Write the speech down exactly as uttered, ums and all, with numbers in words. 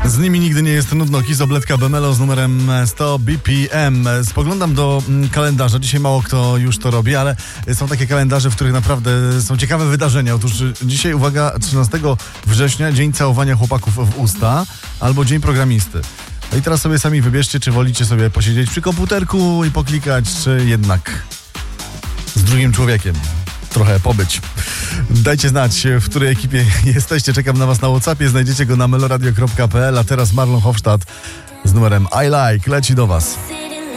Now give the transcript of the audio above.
Z nimi nigdy nie jest nudno. Kiss Obletka Bemelo z numerem sto B P M. Spoglądam do kalendarza. Dzisiaj mało kto już to robi, ale są takie kalendarze, w których naprawdę są ciekawe wydarzenia. Otóż dzisiaj, uwaga, trzynastego września, dzień całowania chłopaków w usta albo dzień programisty. No i teraz sobie sami wybierzcie, czy wolicie sobie posiedzieć przy komputerku i poklikać, czy jednak z drugim człowiekiem trochę pobyć. Dajcie znać, w której ekipie jesteście. Czekam na was na WhatsAppie. Znajdziecie go na meloradio kropka p l. A teraz Marlon Hofstadt z numerem I Like leci do was.